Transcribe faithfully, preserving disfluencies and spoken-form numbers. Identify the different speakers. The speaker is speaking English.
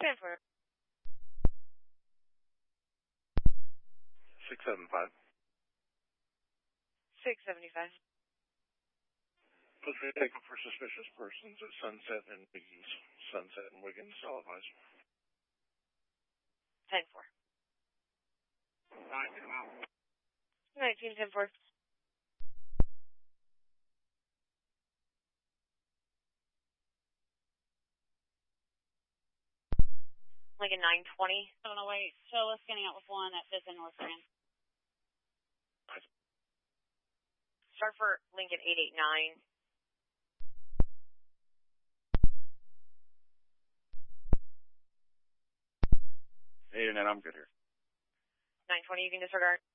Speaker 1: ten four.
Speaker 2: six seven five.
Speaker 1: six seventy-five.
Speaker 2: Put the taken for suspicious persons at Sunset and Wiggins. Sunset and Wiggins, all advised.
Speaker 1: ten four. nineteen ten four. Lincoln nine twenty.
Speaker 3: Oh, no, wait. So let's scanning out with one at Fifth and North Grand.
Speaker 1: Start for Lincoln eight eight nine.
Speaker 2: Hey, and I'm good here.
Speaker 1: nine twenty, you can disregard.